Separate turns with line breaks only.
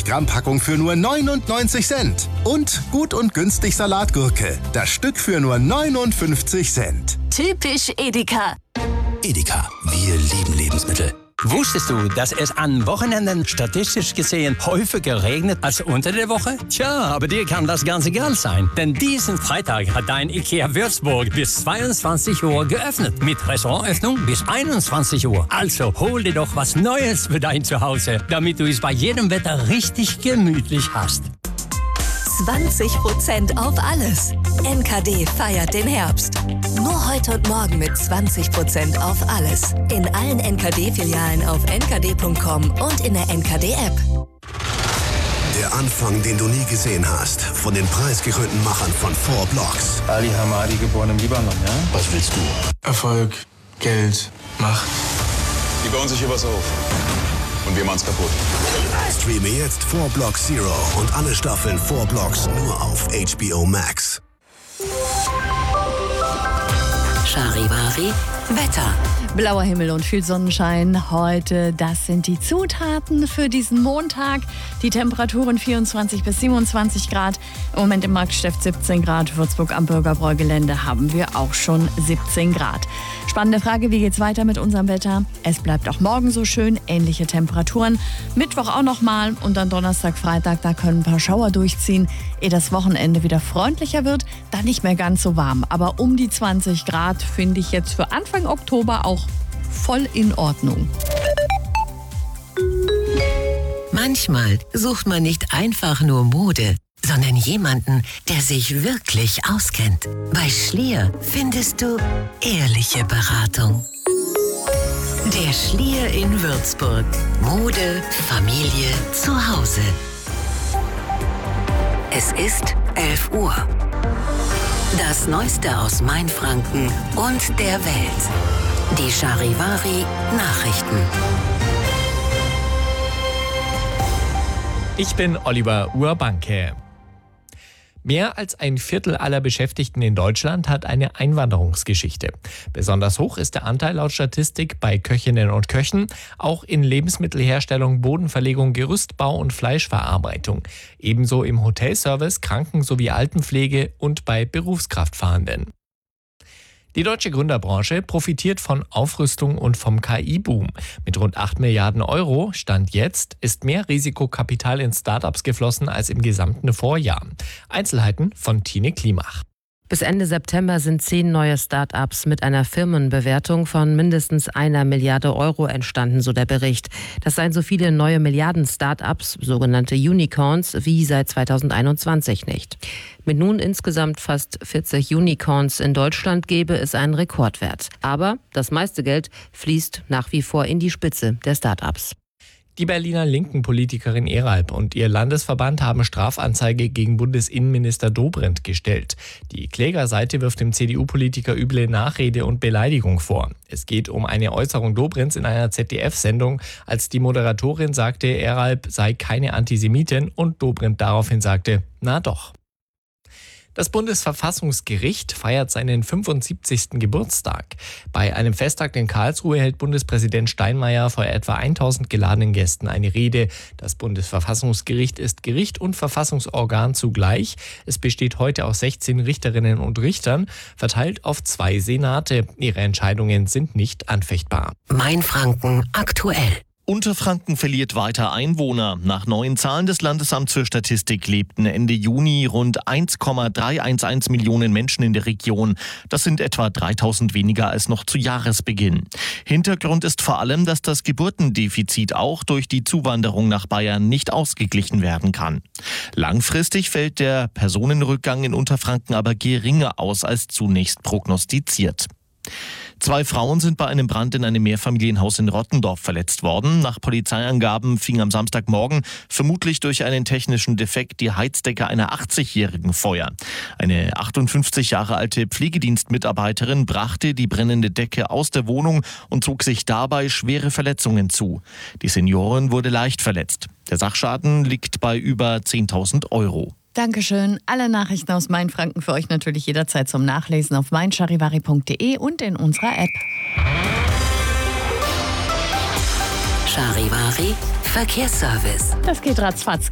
150 Gramm Packung für nur 99 Cent. Und gut und günstig Salatgurke. Das Stück für nur 59 Cent.
Typisch Edeka.
Edeka, wir lieben Lebensmittel.
Wusstest du, dass es an Wochenenden statistisch gesehen häufiger regnet als unter der Woche? Tja, aber dir kann das ganz egal sein. Denn diesen Freitag hat dein IKEA Würzburg bis 22 Uhr geöffnet. Mit Restaurantöffnung bis 21 Uhr. Also hol dir doch was Neues für dein Zuhause, damit du es bei jedem Wetter richtig gemütlich hast.
20% auf alles. NKD feiert den Herbst. Nur heute und morgen mit 20% auf alles. In allen NKD-Filialen auf nkd.com und in der NKD-App.
Der Anfang, den du nie gesehen hast. Von den preisgekrönten Machern von 4 Blocks.
Ali Hamadi, geboren im Libanon, ja?
Was willst du?
Erfolg, Geld, Macht.
Die bauen sich hier was auf. Und wir machen's kaputt.
Streame jetzt 4 Blocks Zero und alle Staffeln 4 Blocks nur auf HBO Max.
Charivari Wetter.
Blauer Himmel und viel Sonnenschein heute. Das sind die Zutaten für diesen Montag. Die Temperaturen 24 bis 27 Grad. Im Moment im Marktstift 17 Grad. Würzburg am Bürgerbräugelände haben wir auch schon 17 Grad. Spannende Frage, wie geht's weiter mit unserem Wetter? Es bleibt auch morgen so schön, ähnliche Temperaturen. Mittwoch auch nochmal und dann Donnerstag, Freitag, da können ein paar Schauer durchziehen. Ehe das Wochenende wieder freundlicher wird, dann nicht mehr ganz so warm. Aber um die 20 Grad finde ich jetzt für Anfang Oktober auch voll in Ordnung.
Manchmal sucht man nicht einfach nur Mode, sondern jemanden, der sich wirklich auskennt. Bei Schlier findest du ehrliche Beratung. Der Schlier in Würzburg. Mode, Familie, Zuhause. Es ist 11 Uhr. Das Neueste aus Mainfranken und der Welt. Die Charivari Nachrichten.
Ich bin Oliver Urbanke. Mehr als ein Viertel aller Beschäftigten in Deutschland hat eine Einwanderungsgeschichte. Besonders hoch ist der Anteil laut Statistik bei Köchinnen und Köchen, auch in Lebensmittelherstellung, Bodenverlegung, Gerüstbau und Fleischverarbeitung. Ebenso im Hotelservice, Kranken- sowie Altenpflege und bei Berufskraftfahrenden. Die deutsche Gründerbranche profitiert von Aufrüstung und vom KI-Boom. Mit rund 8 Milliarden Euro, Stand jetzt, ist mehr Risikokapital in Startups geflossen als im gesamten Vorjahr. Einzelheiten von Tine Klimach.
Bis Ende September sind 10 neue Start-ups mit einer Firmenbewertung von mindestens 1 Milliarde Euro entstanden, so der Bericht. Das seien so viele neue Milliarden-Start-ups, sogenannte Unicorns, wie seit 2021 nicht. Mit nun insgesamt fast 40 Unicorns in Deutschland gäbe es einen Rekordwert. Aber das meiste Geld fließt nach wie vor in die Spitze der Start-ups.
Die Berliner Linken-Politikerin Eralp und ihr Landesverband haben Strafanzeige gegen Bundesinnenminister Dobrindt gestellt. Die Klägerseite wirft dem CDU-Politiker üble Nachrede und Beleidigung vor. Es geht um eine Äußerung Dobrindts in einer ZDF-Sendung, als die Moderatorin sagte, Eralp sei keine Antisemitin und Dobrindt daraufhin sagte, na doch. Das Bundesverfassungsgericht feiert seinen 75. Geburtstag. Bei einem Festtag in Karlsruhe hält Bundespräsident Steinmeier vor etwa 1000 geladenen Gästen eine Rede. Das Bundesverfassungsgericht ist Gericht und Verfassungsorgan zugleich. Es besteht heute aus 16 Richterinnen und Richtern, verteilt auf 2 Senate. Ihre Entscheidungen sind nicht anfechtbar.
Mainfranken aktuell.
Unterfranken verliert weiter Einwohner. Nach neuen Zahlen des Landesamts für Statistik lebten Ende Juni rund 1,311 Millionen Menschen in der Region. Das sind etwa 3000 weniger als noch zu Jahresbeginn. Hintergrund ist vor allem, dass das Geburtendefizit auch durch die Zuwanderung nach Bayern nicht ausgeglichen werden kann. Langfristig fällt der Personenrückgang in Unterfranken aber geringer aus als zunächst prognostiziert. 2 Frauen sind bei einem Brand in einem Mehrfamilienhaus in Rottendorf verletzt worden. Nach Polizeiangaben fing am Samstagmorgen vermutlich durch einen technischen Defekt die Heizdecke einer 80-Jährigen Feuer. Eine 58 Jahre alte Pflegedienstmitarbeiterin brachte die brennende Decke aus der Wohnung und zog sich dabei schwere Verletzungen zu. Die Seniorin wurde leicht verletzt. Der Sachschaden liegt bei über 10.000 Euro.
Dankeschön. Alle Nachrichten aus Mainfranken für euch natürlich jederzeit zum Nachlesen auf meincharivari.de und in unserer App.
Charivari Verkehrsservice.
Das geht ratzfatz.